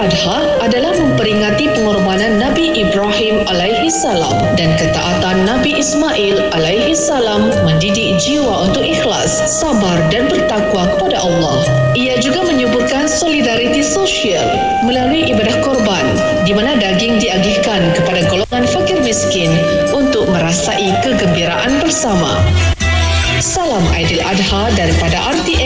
Adha adalah memperingati pengorbanan Nabi Ibrahim alaihi salam dan ketaatan Nabi Ismail alaihi salam mendidik jiwa untuk ikhlas, sabar dan bertakwa kepada Allah. Ia juga menyuburkan solidariti sosial melalui ibadah korban di mana daging diagihkan kepada golongan fakir miskin untuk merasai kegembiraan bersama. Salam Aidil Adha daripada RTM